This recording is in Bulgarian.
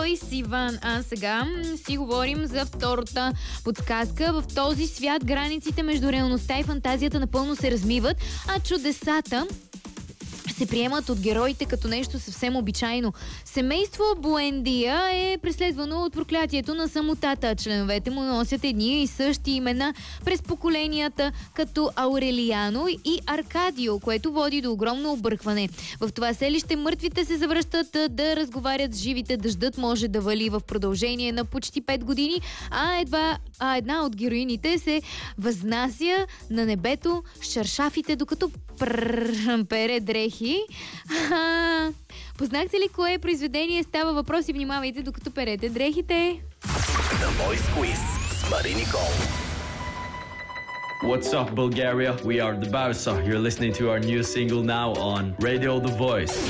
той с Иван. А сега си говорим за втората подсказка. В този свят границите между реалността и фантазията напълно се размиват, а чудесата се приемат от героите като нещо съвсем обичайно. Семейство Буендия е преследвано от проклятието на самотата. Членовете му носят едни и същи имена през поколенията, като Аурелиано и Аркадио, което води до огромно объркване. В това селище мъртвите се завръщат да разговарят с живите. Дъждът може да вали в продължение на почти 5 години, а една от героините се възнася на небето с шаршафите, докато пере дрехи. Познахте ли кое произведение става въпрос и внимавайте докато перете дрехите? The Voice Quiz с Мари Никол. What's up, Bulgaria? We are the Bausa. You're listening to our new single now on Radio The Voice.